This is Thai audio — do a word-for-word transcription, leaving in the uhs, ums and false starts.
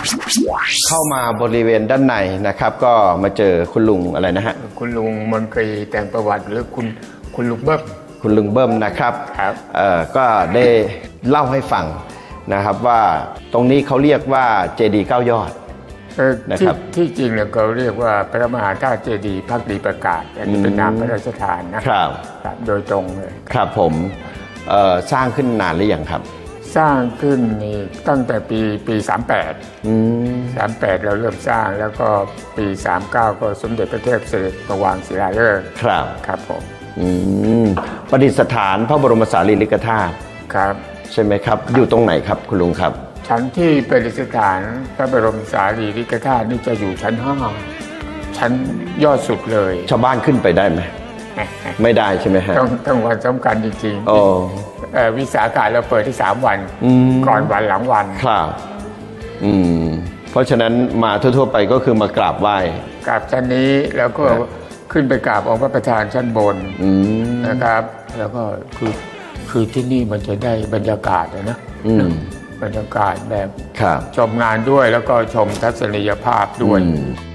เข้ามาบริเวณด้านในนะครับก็มาเจอคุณลุงอะไรนะฮะคุณลุงมนตรีแต่งประวัติหรือคุณคุณลุงเบิ้มคุณลุงเบิ้มนะครับครับเอ่อก็ได้เล่าให้ฟังนะครับว่าตรงนี้เขาเรียกว่าเจดีย์เก้ายอดนะครับที่จริงเนี่ยเขาเรียกว่าพระมหาธาตุเจดีย์ภักดีประกาศอันนี้เป็นนามพระราชทานนะครับโดยตรงเลยครับผมสร้างขึ้นนานหรือยังครับสร้างขึ้นนี่ตั้งแต่ปีปีสามแปดสามแปดเราเริ่มสร้างแล้วก็ปีสามเก้าก็สมเด็จพระเทพเสด็จมาวางศิลาฤกษ์ครับครับผมประดิษฐานพระบรมสารีริกธาตุครับใช่ไหมครับอยู่ตรงไหนครับคุณลุงครับชั้นที่ประดิษฐานพระบรมสารีริกธาตุนี่จะอยู่ชั้นห้าชั้นยอดสุดเลยชาวบ้านขึ้นไปได้ไหมไม่ได้ใช่ไหมฮะต้องต้องวันสำคัญจริงๆโอ้วิสาขะเราเปิดที่สามวันก่อนวันหลังวันครับอืมเพราะฉะนั้นมาทั่วๆไปก็คือมากราบไหว้กราบชั้นนี้แล้วก็ขึ้นไปกราบองค์พระประธานชั้นบนนะครับแล้วก็คือคือที่นี่มันจะได้บรรยากาศนะบรรยากาศแบบชมงานด้วยแล้วก็ชมทัศนียภาพด้วย